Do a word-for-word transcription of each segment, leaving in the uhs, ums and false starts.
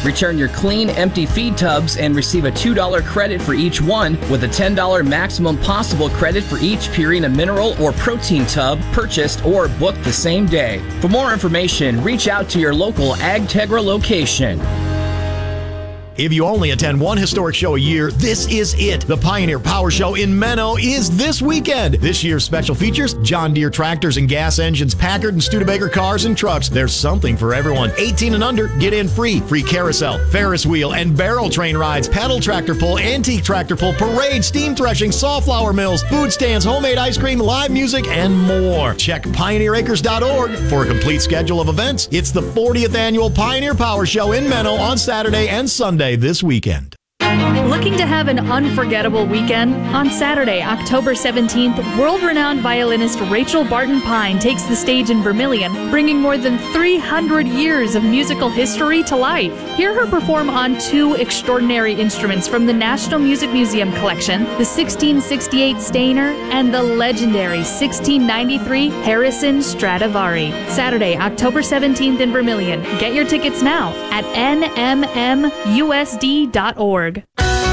Return your clean, empty feed tubs and receive a two dollars credit for each one with a ten dollars maximum possible credit for each Purina mineral or protein tub purchased or booked the same day. For more information, reach out to your local AgTegra location. If you only attend one historic show a year, this is it. The Pioneer Power Show in Menno is this weekend. This year's special features, John Deere tractors and gas engines, Packard and Studebaker cars and trucks. There's something for everyone. eighteen and under, get in free. Free carousel, Ferris wheel, and barrel train rides, pedal tractor pull, antique tractor pull, parade, steam threshing, sawflower mills, food stands, homemade ice cream, live music, and more. Check pioneer acres dot org for a complete schedule of events. It's the fortieth Annual Pioneer Power Show in Menno on Saturday and Sunday this weekend. Looking to have an unforgettable weekend? On Saturday, October seventeenth, world-renowned violinist Rachel Barton Pine takes the stage in Vermilion, bringing more than three hundred years of musical history to life. Hear her perform on two extraordinary instruments from the National Music Museum collection, the sixteen sixty-eight Stainer and the legendary sixteen ninety-three Harrison Stradivari. Saturday, October seventeenth in Vermilion. Get your tickets now at N M M U S D dot org.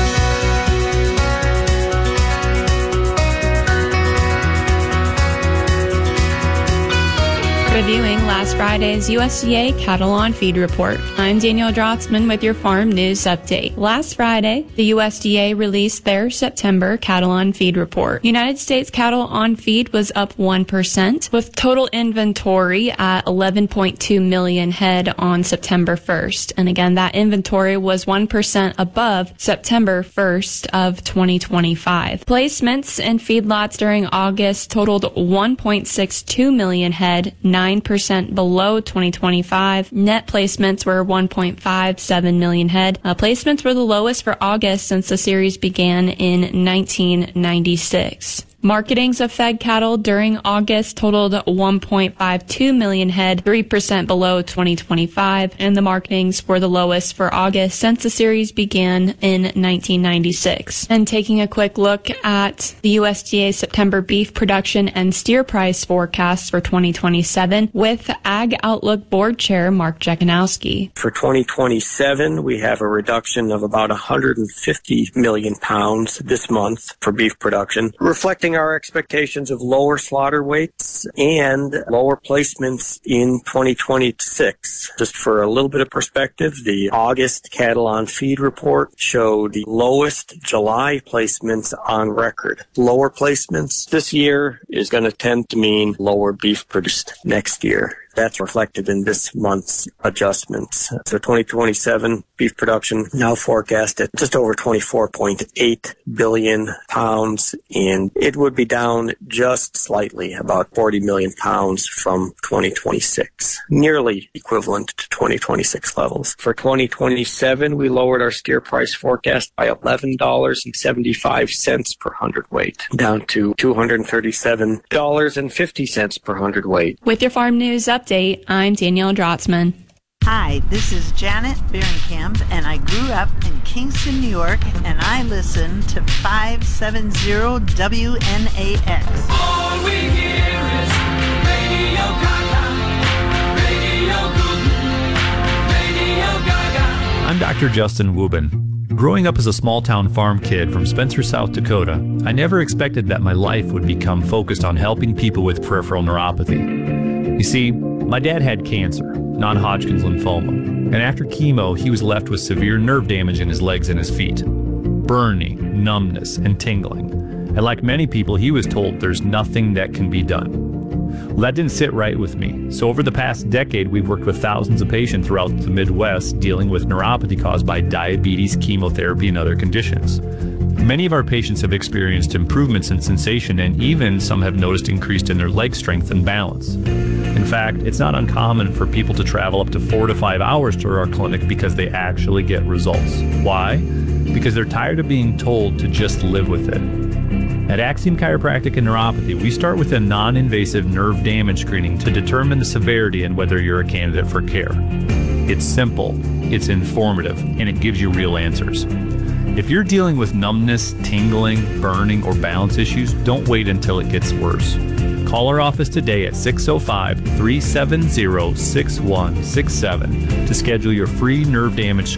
Reviewing last Friday's U S D A Cattle on Feed report. I'm Danielle Drotzman with your Farm News Update. Last Friday, the U S D A released their September Cattle on Feed report. United States cattle on feed was up one percent, with total inventory at eleven point two million head on September first. And again, that inventory was one percent above September first of twenty twenty-five. Placements in feedlots during August totaled one point six two million head, nine percent below twenty twenty-five. Net placements were one point five seven million head. Uh, placements were the lowest for August since the series began in nineteen ninety-six. Marketings of fed cattle during August totaled one point five two million head, three percent below twenty twenty-five, and the marketings were the lowest for August since the series began in nineteen ninety-six. And taking a quick look at the U S D A September beef production and steer price forecasts for twenty twenty-seven with Ag Outlook Board Chair Mark Jekanowski. For twenty twenty-seven, we have a reduction of about one hundred fifty million pounds this month for beef production, reflecting our expectations of lower slaughter weights and lower placements in twenty twenty-six. Just for a little bit of perspective, the August cattle on feed report showed the lowest July placements on record. Lower placements this year is going to tend to mean lower beef produced next year. That's reflected in this month's adjustments. So twenty twenty-seven beef production now forecast at just over twenty-four point eight billion pounds, and it would be down just slightly, about forty million pounds from twenty twenty-six, nearly equivalent to twenty twenty-six levels. For twenty twenty-seven, we lowered our steer price forecast by eleven dollars and seventy-five cents per hundredweight, down to two hundred thirty-seven dollars and fifty cents per hundredweight. With your Farm News Update, I'm Danielle Drotzman. Hi, this is Janet Behrenkamp, and I grew up in Kingston, New York, and I listen to five seventy W N A X. All we hear is Radio Gaga, Radio Goo, Radio Gaga. I'm Doctor Justin Wubin. Growing up as a small-town farm kid from Spencer, South Dakota, I never expected that my life would become focused on helping people with peripheral neuropathy. You see, my dad had cancer, non-Hodgkin's lymphoma, and after chemo, he was left with severe nerve damage in his legs and his feet, burning, numbness, and tingling. And like many people, he was told there's nothing that can be done. Well, that didn't sit right with me. So over the past decade, we've worked with thousands of patients throughout the Midwest dealing with neuropathy caused by diabetes, chemotherapy, and other conditions. Many of our patients have experienced improvements in sensation, and even some have noticed increased in their leg strength and balance. In fact, it's not uncommon for people to travel up to four to five hours to our clinic because they actually get results. Why? Because they're tired of being told to just live with it. At Axiom Chiropractic and Neuropathy, we start with a non-invasive nerve damage screening to determine the severity and whether you're a candidate for care. It's simple, it's informative, and it gives you real answers. If you're dealing with numbness, tingling, burning, or balance issues, don't wait until it gets worse. Call our office today at six oh five, three seven zero, six one six seven to schedule your free nerve damage